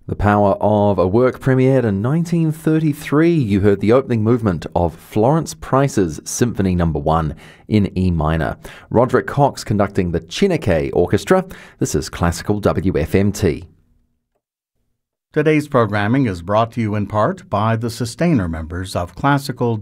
The power of a work premiered in 1933. You heard the opening movement of Florence Price's Symphony No. 1 in E minor. Roderick Cox conducting the Chineke Orchestra. This is Classical WFMT. Today's programming is brought to you in part by the sustainer members of Classical